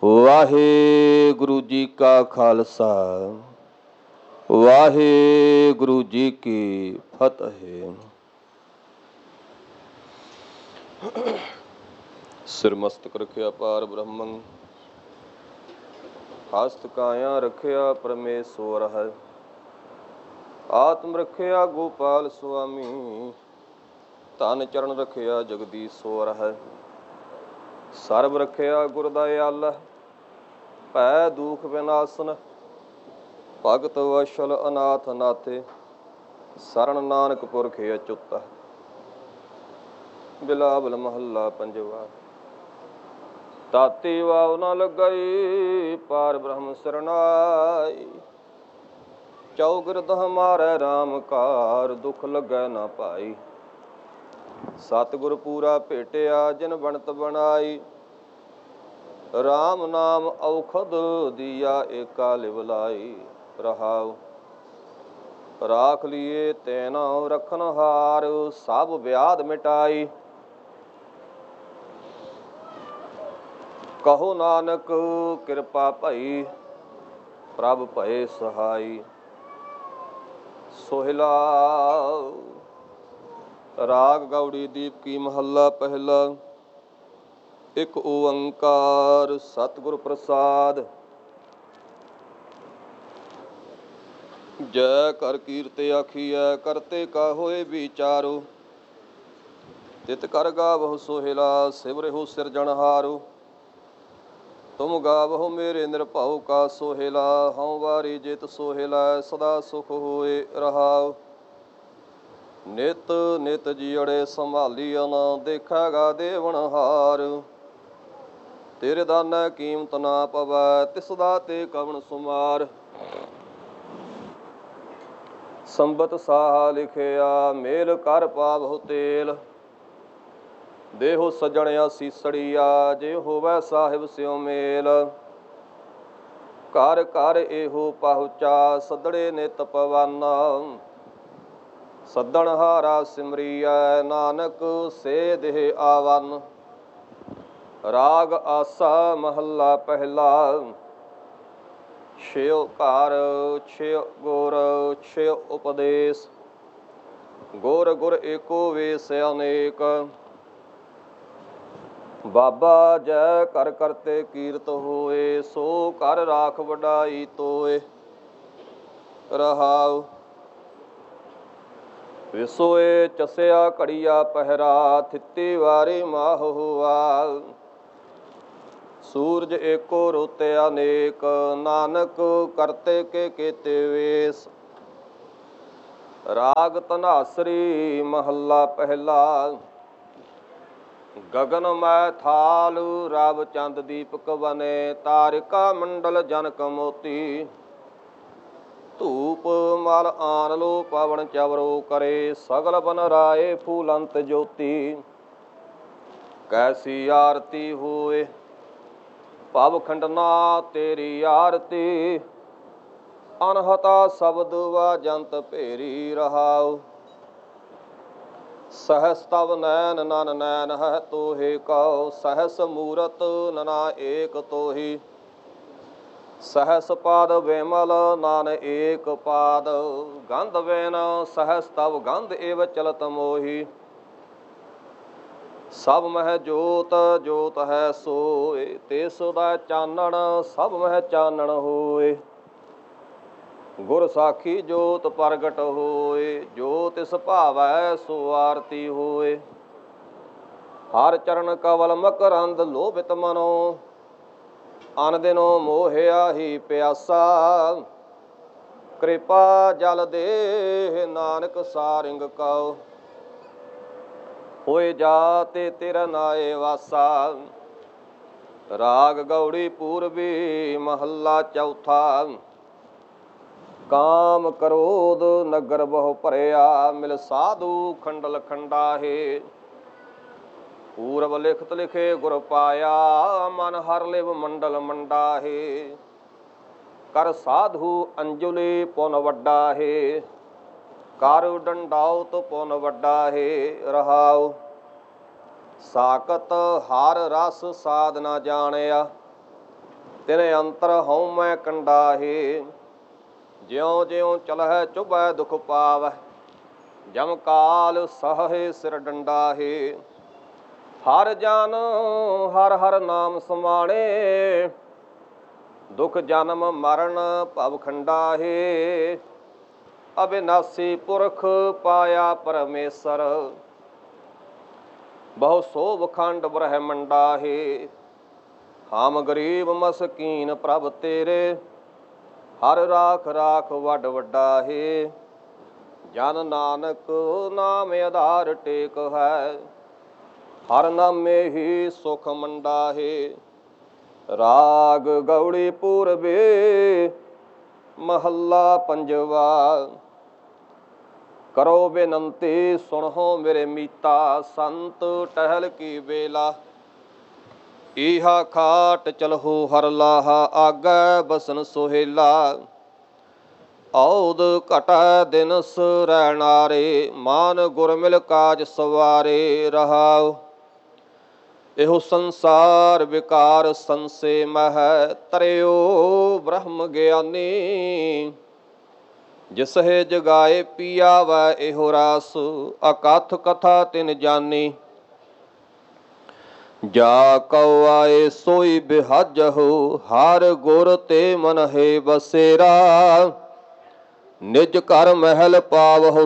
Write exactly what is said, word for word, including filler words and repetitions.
ਵਾਹਿਗੁਰੂ ਜੀ ਕਾ ਖਾਲਸਾ, ਵਾਹਿਗੁਰੂ ਜੀ ਕੀ ਫਤਿਹ। ਸਿਰ ਮਸਤਕ ਰਖਿਆ ਪਾਰ ਬ੍ਰਹਮੰ, ਹਸਤ ਕਾਇਆ ਰਖਿਆ ਪਰਮੇਸ਼ਵਰ ਹੈ। ਆਤਮ ਰਖਿਆ ਗੋਪਾਲ ਸੁਆਮੀ, ਧਨ ਚਰਨ ਰਖਿਆ ਜਗਦੀਸ਼ਵਰ ਹੈ। ਸਰਬ ਰਖਿਆ ਗੁਰ ਦਇਆਲ, ਭੈ ਦੁਖ ਵਿਨਾਸ਼ਨ, ਭਗਤ ਵਸ਼ਲ ਅਨਾਥ ਨਾਥੇ। ਸਰਣ ਨਾਨਕ ਪੁਰਖ ਅਚੁੱਤ। ਬਿਲਾਵਲ ਮਹੱਲਾ ਪੰਜਵਾ। ਤਾਤੀ ਵਾਵ ਨਾ ਲੱਗਈ, ਪਾਰ ਬ੍ਰਹਮ ਸਰਨਾਈ। ਚੌਗਿਰਦ ਹਮਾਰੇ ਰਾਮ ਕਾਰ, ਦੁਖ ਲੱਗੈ ਨਾ ਭਾਈ। ਸਤਿਗੁਰ ਪੂਰਾ ਭੇਟਿਆ, ਜਿਨ ਬਣਤ ਬਣਾਈ। ਰਾਮ ਨਾਮ ਔਖਦ ਦੀਆ, ਏਕਾ ਲਿਵ ਲਾਈ। ਰਹਾਉ ਰਾਖ ਲੀਏ ਤੈਨ ਰਖਨ ਹਾਰ, ਸਭ ਵਿਆਧ ਮਿਟਾਈ। ਕਹੋ ਨਾਨਕ ਕਿਰਪਾ ਭਈ, ਪ੍ਰਭ ਭਏ ਸਹਾਈ। ਸੋਹਿਲਾ। ਰਾਗ ਗੌੜੀ ਦੀਪਕੀ ਮਹੱਲਾ ਪਹਿਲਾ। ਇੱਕ ਓੰਕਾਰ ਸਤਿਗੁਰ ਪ੍ਰਸਾਦ। ਜੈ ਕਰ ਕੀਰਤਿ ਆਖੀਐ, ਕਰਤੇ ਕਾ ਹੋਏ ਵਿਚਾਰੋ। ਤਿਤ ਕਰ ਗਾਵਹੁ ਸੋਹਿਲਾ, ਸਿਮਰਿਹੁ ਸਿਰਜਣਹਾਰੁ। ਤੁਮ ਗਾਵਹੁ ਮੇਰੇ ਨਿਰਭਉ ਕਾ ਸੋਹਿਲਾ, ਹਉ ਵਾਰੀ ਜਿਤ ਸੋਹਿਲਾ, ਸਦਾ ਸੁਖ ਹੋਏ। ਰਹਾਉ ਨਿਤ ਨਿਤ ਜੀਅੜੇ ਸੰਭਾਲੀਅਨ, ਦੇਖੈਗਾ ਦੇਵਨਹਾਰ। ਤੇਰੇ ਦਾਨੈ ਕੀਮਤ ਨਾ ਪਵੈ, ਤਿਸ ਦਾਤੇ ਕਵਣ ਸੁਮਾਰ। ਸੰਬਤ ਸਾਹਾ ਲਿਖਿਆ, ਮੇਲ ਕਰ ਪਾਵਹੁ ਤੇਲ। ਦੇਹੁ ਸੱਜਣ ਅਸੀਸੜੀਆ, ਜੇ ਹੋਵੈ ਸਾਹਿਬ ਸਿਉ ਮੇਲ। ਘਰ ਘਰ ਇਹੋ ਪਹੁੰਚਾ, ਸੱਦੜੇ ਨਿਤ ਪਵਨ। ਸੱਦਣ ਹਾਰਾ ਸਿਮਰੀਐ, ਨਾਨਕ ਸੇ ਦੇਹ ਆਵਨ। ਰਾਗ ਆਸਾ ਮਹੱਲਾ ਪਹਿਲਾ। ਛਿਉ ਘਰ ਛਿਉ ਗੁਰ ਛਿਉ ਉਪਦੇਸ਼, ਗੁਰ ਗੁਰ ਏਕੋ ਵੇਸ ਅਨੇਕ। ਬਾਬਾ ਜੈ ਕਰ ਕਰਤੇ ਕੀਰਤ ਹੋਏ, ਸੋ ਕਰ ਰਾਖ ਵਡਾਈ ਤੋਏ। ਰਹਾਉ ਵਿਸੋਏ ਚਸਿਆ ਘੜੀਆ ਪਹਿਰਾ, ਥਿੱਤੀ ਵਾਰੀ ਮਾਹ ਹੋਆ। ਸੂਰਜ ਏਕੋ ਰੁੱਤ ਅਨੇਕ, ਨਾਨਕ ਕਰਤੇ ਕੇ ਕੇਤੇ ਵੇਸ। ਰਾਗ ਧਨਾਸਰੀ ਮਹੱਲਾ ਪਹਿਲਾ। ਗਗਨ ਮੈ ਥਾਲ ਰਵ ਚੰਦ ਦੀਪਕ ਬਨੇ, ਤਾਰਿਕਾ ਮੰਡਲ ਜਨਕ ਮੋਤੀ। ਧੂਪ ਮਲ ਆਨ ਲੋ ਪਵਨ ਚਵਰੋ ਕਰੇ, ਸਗਲ ਬਨ ਰਾਏ ਫੂਲੰਤ ਜੋਤੀ। ਕੈਸੀ ਆਰਤੀ ਹੋਏ ਭਵ ਖੰਡਨਾ, ਤੇਰੀ ਆਰਤੀ। ਅਨਹਤਾ ਸ਼ਬਦ ਵਾਜੰਤ ਭੇਰੀ। ਰਹਾਉ ਸਹਸ ਤਵ ਨੈਨ ਨਨ ਨੈਨ ਹੈ ਤੋਹੇ ਕਉ, ਸਹਸ ਮੂਰਤ ਨਨਾ ਏਕ ਤੋਹੀ। ਸਹਸ ਪਾਦ ਵਿਮਲ ਨਨ ਏਕ ਪਾਦ, ਗੰਧ ਬਿਨ ਸਹਸ ਤਵ ਗੰਧ ਏਵ ਚਲਤ ਮੋਹੀ। ਸਭ ਮਹਿ ਜੋਤ ਜੋਤ ਹੈ ਸੋਏ, ਤਿਸ ਦਾ ਚਾਨਣ ਸਭ ਮਹਿ ਚਾਨਣ ਹੋਏ। ਗੁਰ ਸਾਖੀ ਜੋਤ ਪ੍ਰਗਟ ਹੋਏ, ਜੋ ਤਿਸ ਭਾਵੈ ਸੋ ਆਰਤੀ ਹੋਏ। ਹਰ ਚਰਨ ਕਵਲ ਮਕਰੰਦ ਲੋਭਿਤ ਮਨੋ, ਅਨ ਦਿਨੋ ਮੋਹਿਆ ਹੀ ਪਿਆਸਾ। ਕਿਰਪਾ ਜਲ ਦੇ ਨਾਨਕ ਸਾਰਿੰਗ ਕਉ, ਹੋਏ ਜਾਤੇ ਤੇਰਾ ਨਾਏ ਵਾਸਾ। ਰਾਗ ਗੌੜੀ ਪੂਰਬੀ ਮਹੱਲਾ ਚੌਥਾ। ਕਾਮ ਕ੍ਰੋਧ ਨਗਰ ਬਹੁ ਭਰਿਆ, ਮਿਲ ਸਾਧੂ ਖੰਡਲ ਖੰਡਾਹੇ। ਪੂਰਬ ਲਿਖਤ ਲਿਖੇ ਗੁਰ ਪਾਇਆ, ਮਨ ਹਰ ਲਿਵ ਮੰਡਲ ਮੰਡਾਹੇ। ਕਰ ਸਾਧੂ ਅੰਜੁਲੀ ਪੁਨ ਵੱਡਾ ਹੈ, ਕਰ ਡੰਡਾਉਤ ਪੁਨ ਵੱਡਾ ਹੈ। ਰਹਾਉ ਸਾਕਤ ਹਰ ਰਸ ਸਾਧ ਨਾ ਜਾਣਿਆ, ਤਿਨ ਅੰਤਰ ਹਉ ਮੈਂ ਕੰਡਾਹੇ। ਜਿਉ ਜਿਉ ਚਲਹਿ ਚੁਭੈ ਦੁਖ ਪਾਵੈ, ਜਮ ਕਾਲ ਸਹੇ ਸਿਰ ਡੰਡਾਹੇ। ਹਰ ਜਨ ਹਰ ਹਰ ਨਾਮ ਸਮਾਣੇ, ਦੁਖ ਜਨਮ ਮਰਨ ਭਵ ਖੰਡਾਹੇ। ਅਬਿਨਾਸੀ ਪੁਰਖ ਪਾਇਆ ਪਰਮੇਸ਼ਰ, ਬਹੁ ਸੋਭ ਖੰਡ ਬ੍ਰਹਮੰਡਾਹੇ। ਹਮ ਗਰੀਬ ਮਸਕੀਨ ਪ੍ਰਭ ਤੇਰੇ, ਹਰ ਰਾਖ ਰਾਖ ਵੱਡ ਵੱਡਾਹੇ। ਜਨ ਨਾਨਕ ਨਾਮ ਆਧਾਰ ਟੇਕ ਹੈ, ਹਰ ਨਾਮੇ ਹੀ ਸੁਖ ਮੰਡਾਹੇ। ਰਾਗ ਗੌੜੀ ਪੂਰਬੇ ਮਹੱਲਾ ਪੰਜਵਾ। ਕਰੋ ਬੇਨੰਤੀ ਸੁਣੋ ਮੇਰੇ ਮੀਤਾ, ਸੰਤ ਟਹਿਲ ਕੀ ਵੇਲਾ। ਈਹਾ ਖਾਟ ਚਲਹੁ ਹਰ ਲਾਹਾ, ਆਗੈ ਬਸਨ ਸੁਹੇਲਾ। ਔਦ ਘਟੈ ਦਿਨਸ ਰਹਿਣਾਰੇ, ਮਾਨ ਗੁਰ ਮਿਲ ਕਾਜ ਸਵਾਰੇ ਰਹਾਉ। ਇਹੋ ਸੰਸਾਰ ਵਿਕਾਰ ਸੰਸੇ ਮਹਿ, ਤਰਿਓ ਬ੍ਰਹਮ ਗਿਆਨੀ। ਜਿਸਹਿ ਜਗਾਏ ਪੀਆਵੈ ਇਹੋ ਰਾਸ, ਅਕਥ ਕਥਾ ਤਿਨ ਜਾਨੀ। ਜਾ ਕਉ ਆਏ ਸੋਈ ਬਿਹਾਜਹੁ, ਹਰ ਗੁਰ ਤੇ ਮਨ ਹੈ ਬਸੇਰਾ। ਨਿਜ ਘਰ ਮਹਿਲ ਪਾਵਹੁ